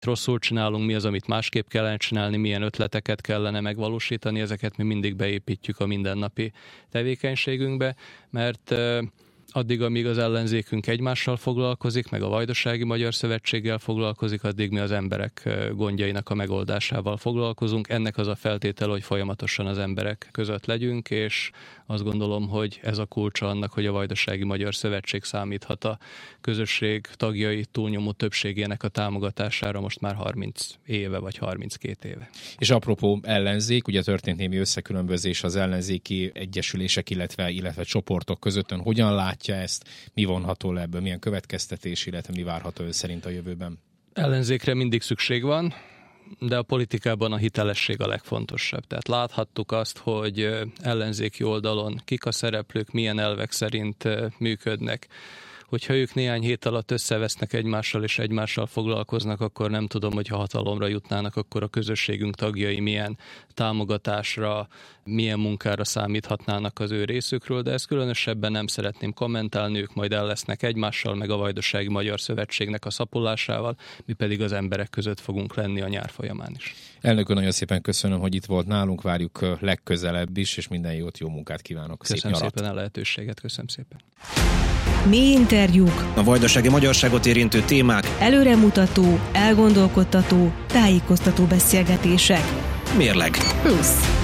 rosszul csinálunk, mi az, amit másképp kellene csinálni, milyen ötleteket kellene megvalósítani, ezeket mi mindig beépítjük a mindennapi tevékenységünkbe, mert addig, amíg az ellenzékünk egymással foglalkozik, meg a Vajdasági Magyar Szövetséggel foglalkozik, addig mi az emberek gondjainak a megoldásával foglalkozunk. Ennek az a feltétele, hogy folyamatosan az emberek között legyünk, és azt gondolom, hogy ez a kulcsa annak, hogy a Vajdasági Magyar Szövetség számíthat a közösség tagjai túlnyomó többségének a támogatására most már 30 éve vagy 32 éve. És apropó ellenzék, ugye történt némi összekülönbözés az ellenzéki egyesülések, illetve csoportok között. Ön hogyan látja ezt? Mi vonható le ebből? Milyen következtetés, illetve mi várható ön szerint a jövőben? Ellenzékre mindig szükség van, de a politikában a hitelesség a legfontosabb. Tehát láthattuk azt, hogy ellenzéki oldalon kik a szereplők, milyen elvek szerint működnek. Hogyha ők néhány hét alatt összevesznek egymással és egymással foglalkoznak, akkor nem tudom, hogy ha hatalomra jutnának, akkor a közösségünk tagjai milyen támogatásra, milyen munkára számíthatnának az ő részükről, de ezt különösebben nem szeretném kommentálni, ők majd el lesznek egymással, meg a Vajdasági Magyar Szövetségnek a szapulásával, mi pedig az emberek között fogunk lenni a nyár folyamán is. Elnök úr, nagyon szépen köszönöm, hogy itt volt nálunk, várjuk legközelebb is, és minden jót, jó munkát kívánok. Köszönöm szépen a lehetőséget, köszönöm szépen. Mély interjúk, a vajdasági magyarságot érintő témák, előremutató, elgondolkodtató, tájékoztató beszélgetések. Mérleg. Plusz.